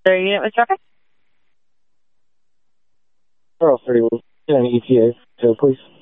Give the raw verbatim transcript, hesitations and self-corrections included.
There, unit with traffic? Charles thirty-one, E T A, so please.